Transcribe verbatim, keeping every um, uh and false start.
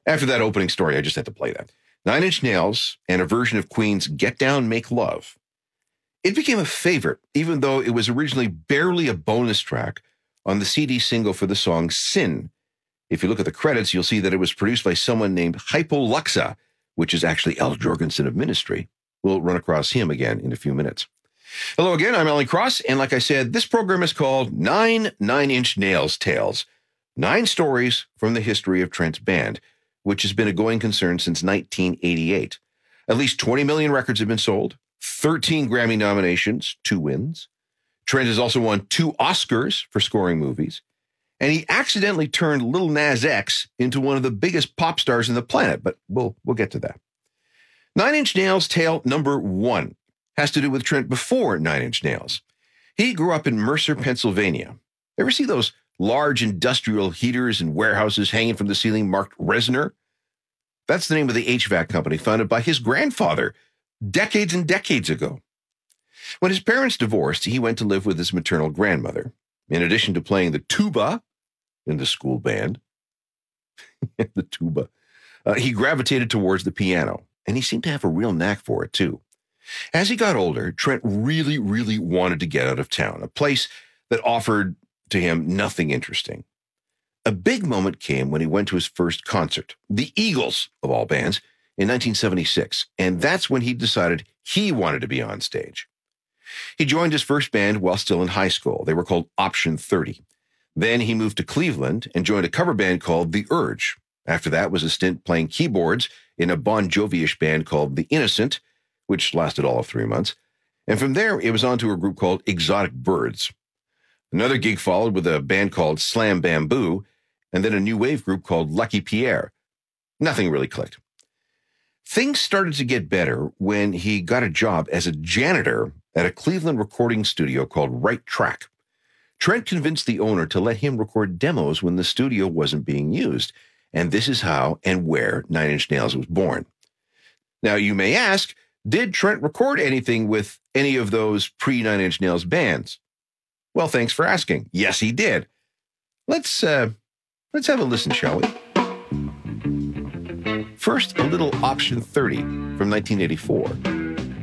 After that opening story, I just had to play that. Nine Inch Nails and a version of Queen's Get Down, Make Love. It became a favorite, even though it was originally barely a bonus track on the C D single for the song Sin. If you look at the credits, you'll see that it was produced by someone named Hypoluxa, which is actually Al Jorgensen of Ministry. We'll run across him again in a few minutes. Hello again, I'm Alan Cross, and like I said, this program is called Nine Nine Inch Nails Tales. Nine stories from the history of Trent's band, which has been a going concern since nineteen eighty-eight. At least twenty million records have been sold, thirteen Grammy nominations, two wins. Trent has also won two Oscars for scoring movies, and he accidentally turned Lil Nas X into one of the biggest pop stars on the planet, but we'll, we'll get to that. Nine Inch Nails tale number one has to do with Trent before Nine Inch Nails. He grew up in Mercer, Pennsylvania. Ever see those large industrial heaters and warehouses hanging from the ceiling marked Resner? That's the name of the H V A C company founded by his grandfather decades and decades ago. When his parents divorced, he went to live with his maternal grandmother. In addition to playing the tuba in the school band, the tuba, uh, he gravitated towards the piano, and he seemed to have a real knack for it, too. As he got older, Trent really, really wanted to get out of town, a place that offered to him nothing interesting. A big moment came when he went to his first concert, the Eagles, of all bands, in nineteen seventy-six, and that's when he decided he wanted to be on stage. He joined his first band while still in high school. They were called Option thirty. Then he moved to Cleveland and joined a cover band called The Urge. After that was a stint playing keyboards in a Bon Jovi-ish band called The Innocent, which lasted all of three months. And from there, it was on to a group called Exotic Birds. Another gig followed with a band called Slam Bamboo, and then a new wave group called Lucky Pierre. Nothing really clicked. Things started to get better when he got a job as a janitor at a Cleveland recording studio called Right Track. Trent convinced the owner to let him record demos when the studio wasn't being used, and this is how and where Nine Inch Nails was born. Now, you may ask, did Trent record anything with any of those pre-Nine Inch Nails bands? Well, thanks for asking. Yes, he did. Let's, uh, let's have a listen, shall we? First, a little Option thirty from nineteen eighty-four.